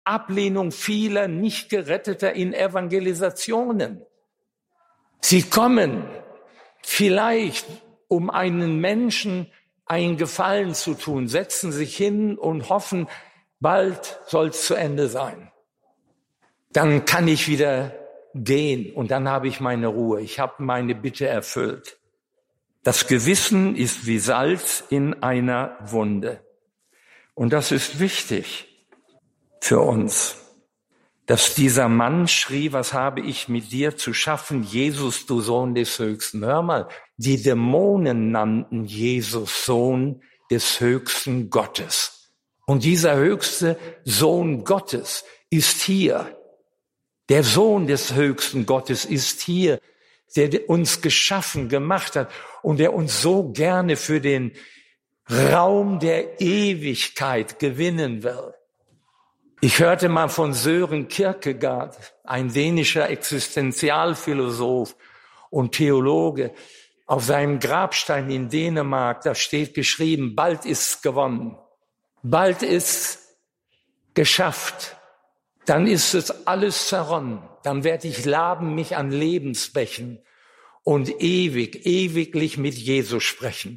Ablehnung vieler Nicht-Geretteter in Evangelisationen. Sie kommen vielleicht, um einen Menschen einen Gefallen zu tun, setzen sich hin und hoffen, bald soll es zu Ende sein. Dann kann ich wieder gehen und dann habe ich meine Ruhe. Ich habe meine Bitte erfüllt. Das Gewissen ist wie Salz in einer Wunde. Und das ist wichtig für uns, dass dieser Mann schrie, was habe ich mit dir zu schaffen, Jesus, du Sohn des Höchsten. Hör mal, die Dämonen nannten Jesus Sohn des höchsten Gottes. Und dieser höchste Sohn Gottes ist hier. Der Sohn des höchsten Gottes ist hier, der uns geschaffen, gemacht hat und der uns so gerne für den Raum der Ewigkeit gewinnen will. Ich hörte mal von Søren Kierkegaard, ein dänischer Existenzialphilosoph und Theologe. Auf seinem Grabstein in Dänemark, da steht geschrieben, bald ist's gewonnen, bald ist's geschafft, dann ist es alles zerronnen, dann werde ich laben mich an Lebensbächen und ewiglich mit Jesus sprechen.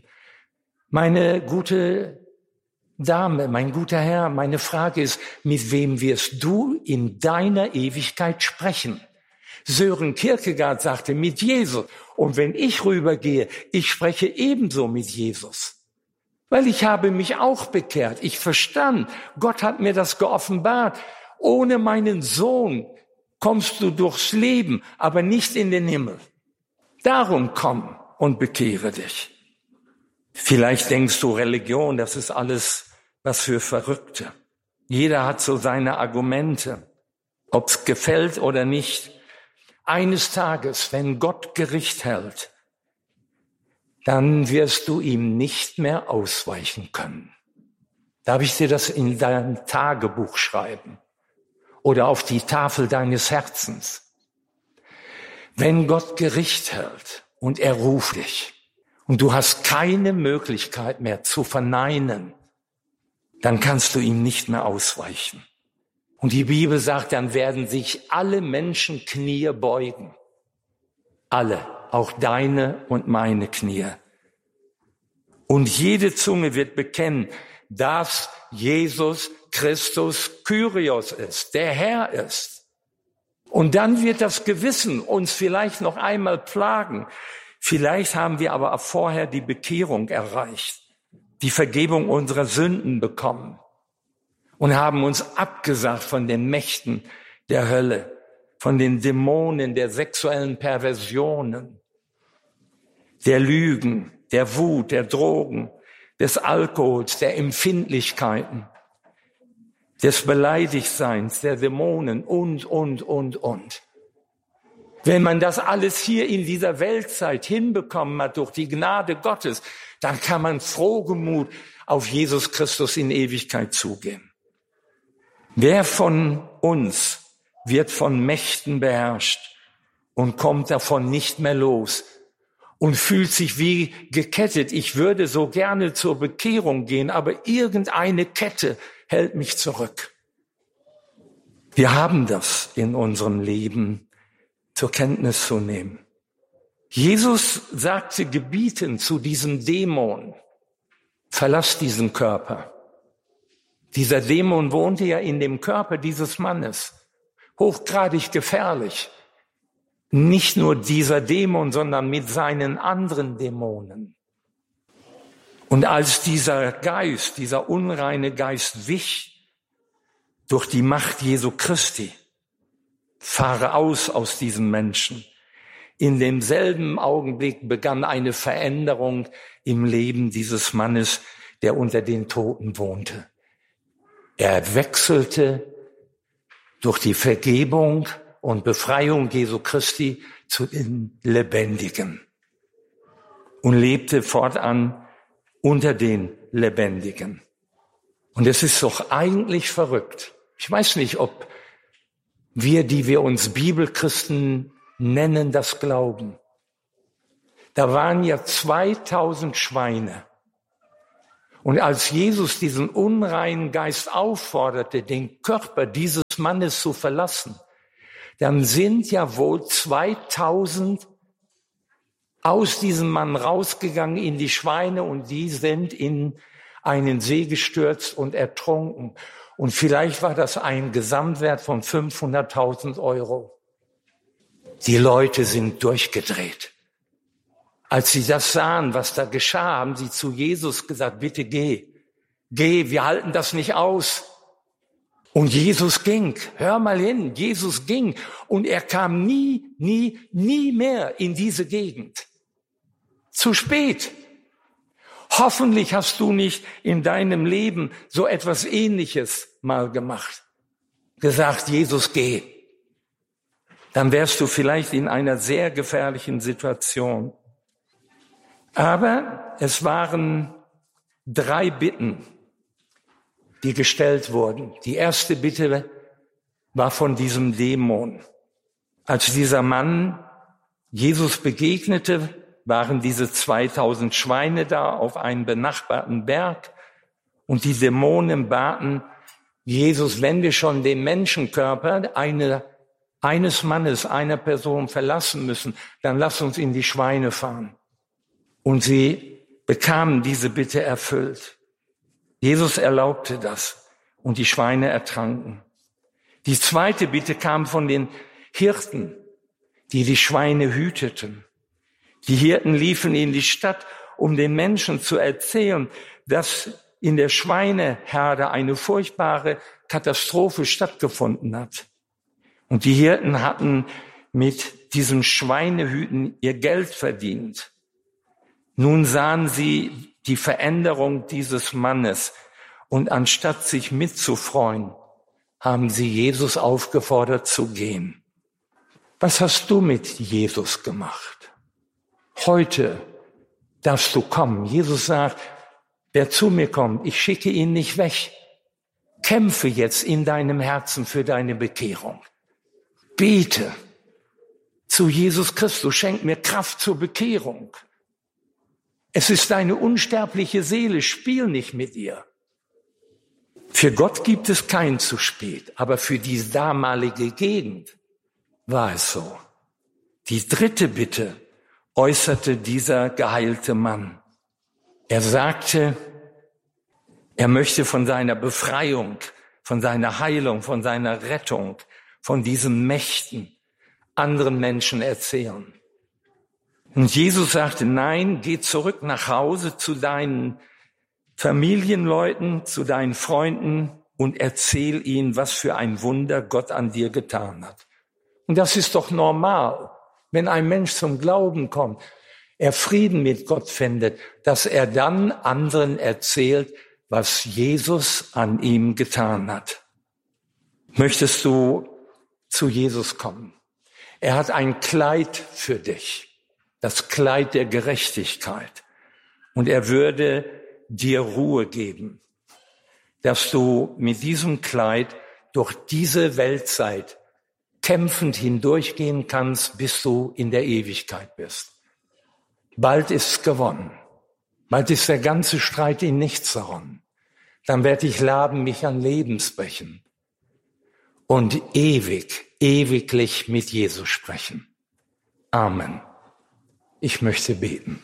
Meine gute Dame, mein guter Herr, meine Frage ist, mit wem wirst du in deiner Ewigkeit sprechen? Søren Kierkegaard sagte, mit Jesus. Und wenn ich rübergehe, ich spreche ebenso mit Jesus. Weil ich habe mich auch bekehrt. Ich verstand, Gott hat mir das geoffenbart. Ohne meinen Sohn kommst du durchs Leben, aber nicht in den Himmel. Darum komm und bekehre dich. Vielleicht denkst du, Religion, das ist alles was für Verrückte. Jeder hat so seine Argumente, ob's gefällt oder nicht. Eines Tages, wenn Gott Gericht hält, dann wirst du ihm nicht mehr ausweichen können. Darf ich dir das in dein Tagebuch schreiben oder auf die Tafel deines Herzens? Wenn Gott Gericht hält und er ruft dich und du hast keine Möglichkeit mehr zu verneinen, dann kannst du ihm nicht mehr ausweichen. Und die Bibel sagt, dann werden sich alle Menschen Knie beugen. Alle, auch deine und meine Knie. Und jede Zunge wird bekennen, dass Jesus Christus Kyrios ist, der Herr ist. Und dann wird das Gewissen uns vielleicht noch einmal plagen. Vielleicht haben wir aber vorher die Bekehrung erreicht, die Vergebung unserer Sünden bekommen und haben uns abgesagt von den Mächten der Hölle, von den Dämonen der sexuellen Perversionen, der Lügen, der Wut, der Drogen, des Alkohols, der Empfindlichkeiten, des Beleidigtseins, der Dämonen und. Wenn man das alles hier in dieser Weltzeit hinbekommen hat durch die Gnade Gottes, dann kann man frohgemut auf Jesus Christus in Ewigkeit zugehen. Wer von uns wird von Mächten beherrscht und kommt davon nicht mehr los und fühlt sich wie gekettet? Ich würde so gerne zur Bekehrung gehen, aber irgendeine Kette hält mich zurück. Wir haben das in unserem Leben zur Kenntnis zu nehmen. Jesus sagte gebietend zu diesem Dämon, verlass diesen Körper. Dieser Dämon wohnte ja in dem Körper dieses Mannes. Hochgradig gefährlich. Nicht nur dieser Dämon, sondern mit seinen anderen Dämonen. Und als dieser Geist, dieser unreine Geist wich durch die Macht Jesu Christi, fahre aus diesem Menschen. In demselben Augenblick begann eine Veränderung im Leben dieses Mannes, der unter den Toten wohnte. Er wechselte durch die Vergebung und Befreiung Jesu Christi zu den Lebendigen und lebte fortan unter den Lebendigen. Und es ist doch eigentlich verrückt. Ich weiß nicht, ob wir, die wir uns Bibelchristen nennen, das glauben. Da waren ja 2000 Schweine. Und als Jesus diesen unreinen Geist aufforderte, den Körper dieses Mannes zu verlassen, dann sind ja wohl 2000 aus diesem Mann rausgegangen in die Schweine und die sind in einen See gestürzt und ertrunken. Und vielleicht war das ein Gesamtwert von 500.000 Euro. Die Leute sind durchgedreht. Als sie das sahen, was da geschah, haben sie zu Jesus gesagt, bitte geh, wir halten das nicht aus. Und Jesus ging, hör mal hin, Jesus ging und er kam nie mehr in diese Gegend. Zu spät. Hoffentlich hast du nicht in deinem Leben so etwas Ähnliches mal gemacht. Gesagt, Jesus, geh. Dann wärst du vielleicht in einer sehr gefährlichen Situation. Aber es waren 3 Bitten, die gestellt wurden. Die erste Bitte war von diesem Dämon. Als dieser Mann Jesus begegnete, waren diese 2000 Schweine da auf einem benachbarten Berg und die Dämonen baten Jesus, wenn wir schon den Menschenkörper eines Mannes, einer Person verlassen müssen, dann lass uns in die Schweine fahren. Und sie bekamen diese Bitte erfüllt. Jesus erlaubte das und die Schweine ertranken. Die zweite Bitte kam von den Hirten, die Schweine hüteten. Die Hirten liefen in die Stadt, um den Menschen zu erzählen, dass in der Schweineherde eine furchtbare Katastrophe stattgefunden hat. Und die Hirten hatten mit diesen Schweinehüten ihr Geld verdient. Nun sahen sie die Veränderung dieses Mannes und anstatt sich mitzufreuen, haben sie Jesus aufgefordert zu gehen. Was hast du mit Jesus gemacht? Heute darfst du kommen. Jesus sagt, wer zu mir kommt, ich schicke ihn nicht weg. Kämpfe jetzt in deinem Herzen für deine Bekehrung. Bete zu Jesus Christus, schenk mir Kraft zur Bekehrung. Es ist deine unsterbliche Seele, spiel nicht mit ihr. Für Gott gibt es kein zu spät, aber für die damalige Gegend war es so. Die dritte Bitte äußerte dieser geheilte Mann. Er sagte, er möchte von seiner Befreiung, von seiner Heilung, von seiner Rettung, von diesen Mächten anderen Menschen erzählen. Und Jesus sagte, nein, geh zurück nach Hause zu deinen Familienleuten, zu deinen Freunden und erzähl ihnen, was für ein Wunder Gott an dir getan hat. Und das ist doch normal, wenn ein Mensch zum Glauben kommt, er Frieden mit Gott findet, dass er dann anderen erzählt, was Jesus an ihm getan hat. Möchtest du zu Jesus kommen? Er hat ein Kleid für dich. Das Kleid der Gerechtigkeit. Und er würde dir Ruhe geben, dass du mit diesem Kleid durch diese Weltzeit kämpfend hindurchgehen kannst, bis du in der Ewigkeit bist. Bald ist's gewonnen. Bald ist der ganze Streit in nichts erronnen. Dann werde ich laben mich an Lebensbrechen und ewiglich mit Jesus sprechen. Amen. Ich möchte beten.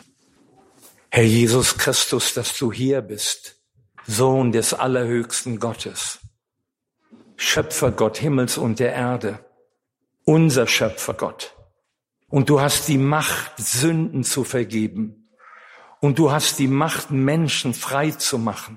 Herr Jesus Christus, dass du hier bist, Sohn des allerhöchsten Gottes, Schöpfergott Himmels und der Erde, unser Schöpfergott. Und du hast die Macht, Sünden zu vergeben. Und du hast die Macht, Menschen frei zu machen.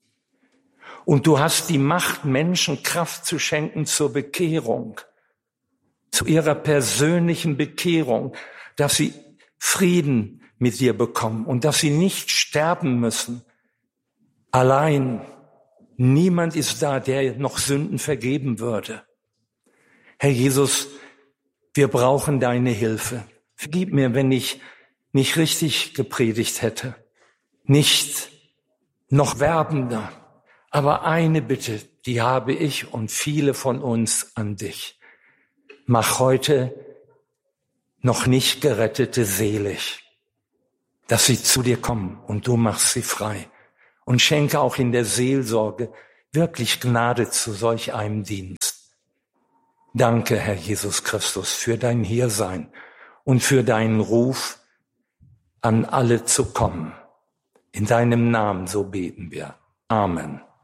Und du hast die Macht, Menschen Kraft zu schenken zur Bekehrung, zu ihrer persönlichen Bekehrung, dass sie Frieden mit dir bekommen und dass sie nicht sterben müssen. Allein, niemand ist da, der noch Sünden vergeben würde. Herr Jesus, wir brauchen deine Hilfe. Vergib mir, wenn ich nicht richtig gepredigt hätte, nicht noch werbender. Aber eine Bitte, die habe ich und viele von uns an dich. Mach heute noch nicht Gerettete selig, dass sie zu dir kommen und du machst sie frei. und schenke auch in der Seelsorge wirklich Gnade zu solch einem Dienst. Danke, Herr Jesus Christus, für dein Hiersein und für deinen Ruf, an alle zu kommen. In deinem Namen, so beten wir. Amen.